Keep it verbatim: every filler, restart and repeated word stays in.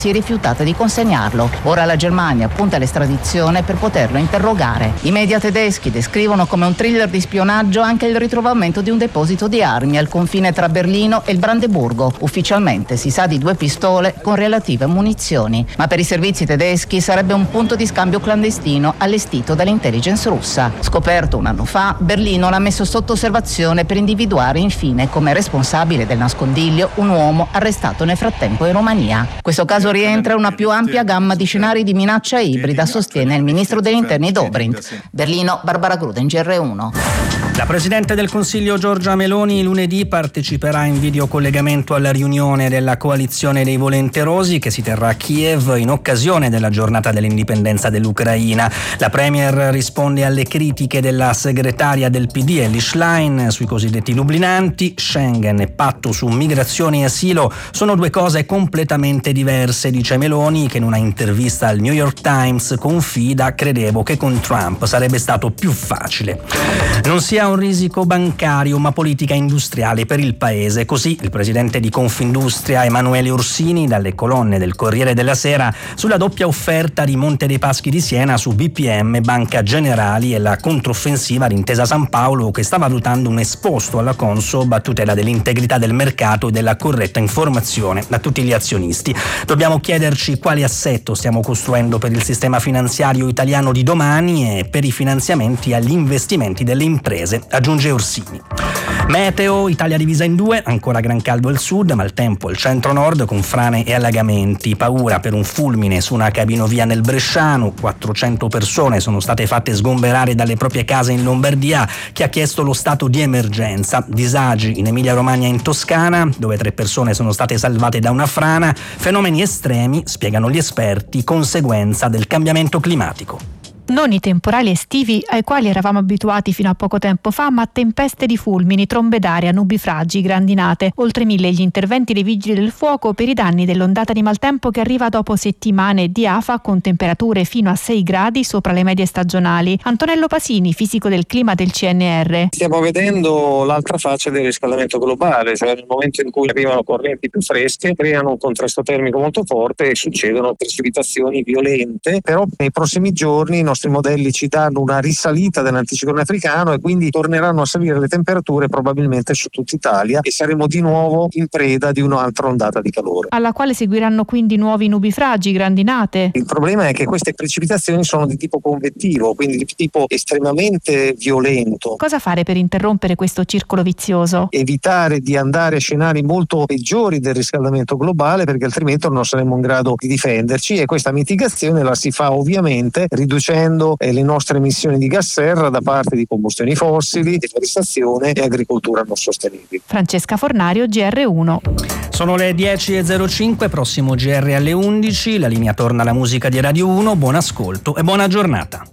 si è rifiutata di consegnarlo. Ora la Germania punta all'estradizione per poterlo interrogare. I media tedeschi descrivono come un thriller di spionaggio anche il ritrovamento di un deposito di armi al confine tra Berlino e il Brandeburgo. Ufficialmente si sa di due pistole con relative munizioni, ma per i servizi tedeschi sarebbe un punto di scambio clandestino allestito dall'intelligence russa. Scoperto un anno fa, Berlino l'ha messo sotto osservazione per individuare infine come responsabile del nascondiglio un uomo arrestato nel frattempo in Romania. Questo caso rientra una più ampia gamma di scenari di minaccia ibrida, sostiene il ministro degli interni Dobrindt. Berlino, Barbara Gruden, G R uno. La Presidente del Consiglio Giorgia Meloni lunedì parteciperà in videocollegamento alla riunione della coalizione dei volenterosi che si terrà a Kiev in occasione della giornata dell'indipendenza dell'Ucraina. La Premier risponde alle critiche della segretaria del P D Elly Schlein sui cosiddetti dublinanti. Schengen e patto su migrazione e asilo sono due cose completamente diverse, dice Meloni, che in una intervista al New York Times confida: credevo che con Trump sarebbe stato più facile. Non sia un risico bancario ma politica industriale per il paese. Così il presidente di Confindustria Emanuele Orsini dalle colonne del Corriere della Sera sulla doppia offerta di Monte dei Paschi di Siena su B P M, Banca Generali e la controffensiva di Intesa San Paolo, che sta valutando un esposto alla Consob a tutela dell'integrità del mercato e della corretta informazione a tutti gli azionisti. Dobbiamo chiederci quale assetto stiamo costruendo per il sistema finanziario italiano di domani e per i finanziamenti agli investimenti delle imprese, aggiunge Orsini. Meteo, Italia divisa in due, ancora gran caldo al sud, ma il tempo al centro-nord con frane e allagamenti. Paura per un fulmine su una cabinovia nel Bresciano, quattrocento persone sono state fatte sgomberare dalle proprie case in Lombardia, che ha chiesto lo stato di emergenza. Disagi in Emilia-Romagna e in Toscana, dove tre persone sono state salvate da una frana. Fenomeni estremi, spiegano gli esperti, conseguenza del cambiamento climatico. Non i temporali estivi ai quali eravamo abituati fino a poco tempo fa, ma tempeste di fulmini, trombe d'aria, nubifragi, grandinate. Oltre mille gli interventi dei vigili del fuoco per i danni dell'ondata di maltempo che arriva dopo settimane di afa con temperature fino a sei gradi sopra le medie stagionali. Antonello Pasini, fisico del clima del C N R. Stiamo vedendo l'altra faccia del riscaldamento globale, cioè nel momento in cui arrivano correnti più fresche, creano un contrasto termico molto forte e succedono precipitazioni violente, però nei prossimi giorni i nostri I modelli ci danno una risalita dell'anticiclone africano e quindi torneranno a salire le temperature probabilmente su tutta Italia e saremo di nuovo in preda di un'altra ondata di calore, alla quale seguiranno quindi nuovi nubifragi, grandinate. Il problema è che queste precipitazioni sono di tipo convettivo, quindi di tipo estremamente violento. Cosa fare per interrompere questo circolo vizioso? Evitare di andare a scenari molto peggiori del riscaldamento globale, perché altrimenti non saremo in grado di difenderci, e questa mitigazione la si fa ovviamente riducendo le nostre emissioni di gas serra da parte di combustioni fossili, deforestazione e agricoltura non sostenibile. Francesca Fornario, G R uno. Sono le dieci e zero cinque, prossimo G R alle undici, la linea torna alla musica di Radio uno, buon ascolto e buona giornata.